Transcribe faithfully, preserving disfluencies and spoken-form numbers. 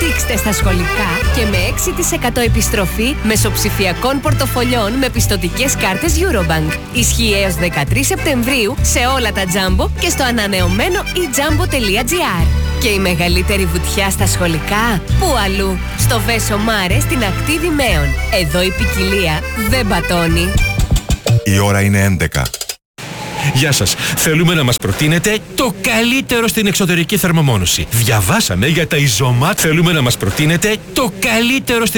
Δείξτε στα σχολικά και με έξι τοις εκατό επιστροφή μεσοψηφιακών πορτοφολιών με πιστωτικές κάρτες Eurobank. Ισχύει έως δεκατρείς Σεπτεμβρίου σε όλα τα Jumbo και στο ανανεωμένο e jumbo τελεία gr. Και η μεγαλύτερη βουτιά στα σχολικά, πού αλλού? Στο Βέσο Μάρε στην ακτή Δημαίων. Εδώ η ποικιλία δεν πατώνει. Η ώρα είναι έντεκα. Γεια σας. Θέλουμε να μας προτείνετε το καλύτερο στην εξωτερική θερμομόνωση. Διαβάσαμε για τα Ιζωμάτ. Θέλουμε να μας προτείνετε το καλύτερο στην